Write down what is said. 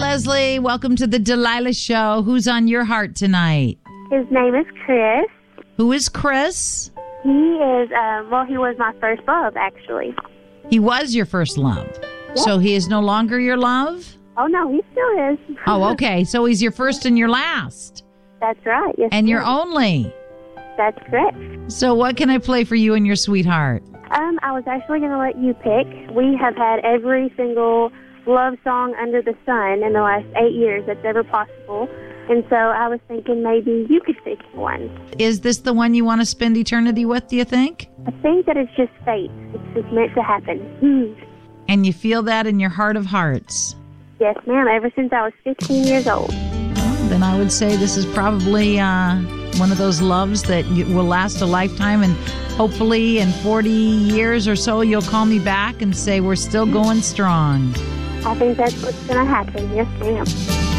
Leslie. Welcome to the Delilah Show. Who's on your heart tonight? His name is Chris. Who is Chris? He is, he was my first love, actually. He was your first love. Yep. So he is no longer your love? Oh, no, he still is. Oh, okay. So he's your first and your last. That's right. Yes, And your ma'am. only. That's correct. So what can I play for you and your sweetheart? I was actually going to let you pick. We have had every single love song under the sun in the last 8 years that's ever possible. And so I was thinking maybe you could pick one. Is this the one you want to spend eternity with, do you think? I think that it's just fate. It's just meant to happen. And you feel that in your heart of hearts? Yes, ma'am. Ever since I was 15 years old. Well, then I would say this is probably one of those loves that will last a lifetime, and hopefully in 40 years or so you'll call me back and say we're still going strong. I think that's what's going to happen. Yes, ma'am.